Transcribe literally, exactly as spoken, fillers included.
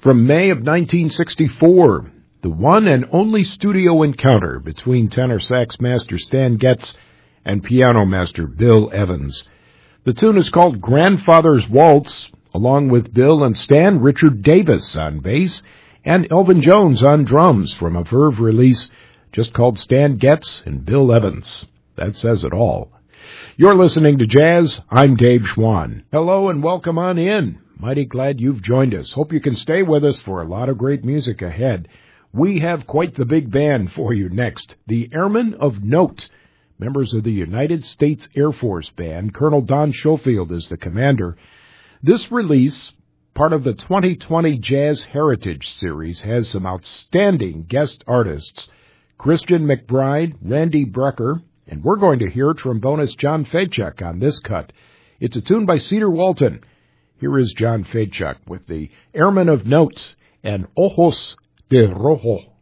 From May of nineteen sixty-four, the one and only studio encounter between tenor sax master Stan Getz and piano master Bill Evans. The tune is called Grandfather's Waltz. Along with Bill and Stan, Richard Davis on bass and Elvin Jones on drums from a Verve release just called Stan Getz and Bill Evans. That says it all. You're listening to Jazz. I'm Dave Schwann. Hello and welcome on in. Mighty glad you've joined us. Hope you can stay with us for a lot of great music ahead. We have quite the big band for you next. The Airmen of Note, members of the United States Air Force Band. Colonel Don Schofield is the commander. This release, part of the twenty twenty Jazz Heritage Series, has some outstanding guest artists. Christian McBride, Randy Brecker, and we're going to hear trombonist John Fedchuk on this cut. It's a tune by Cedar Walton. Here is John Fedchuk with the Airmen of Note and Ojos de Rojo.